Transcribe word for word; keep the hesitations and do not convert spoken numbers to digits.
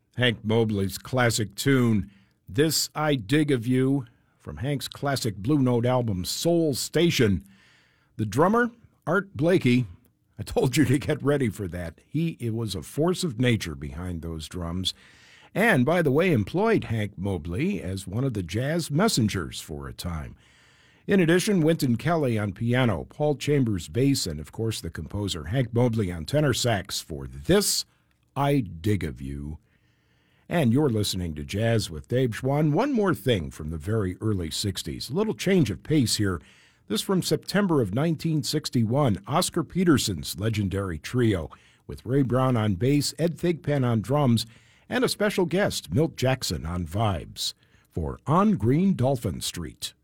Hank Mobley's classic tune, This I Dig of You, from Hank's classic Blue Note album, Soul Station. The drummer, Art Blakey, I told you to get ready for that. He it was a force of nature behind those drums. And, by the way, employed Hank Mobley as one of the jazz messengers for a time. In addition, Wynton Kelly on piano, Paul Chambers bass, and, of course, the composer Hank Mobley on tenor sax for This I Dig of You. And you're listening to Jazz with Dave Schwann. One more thing from the very early sixties. A little change of pace here. This from September of nineteen sixty-one. Oscar Peterson's legendary trio with Ray Brown on bass, Ed Thigpen on drums, and a special guest, Milt Jackson on vibes for On Green Dolphin Street.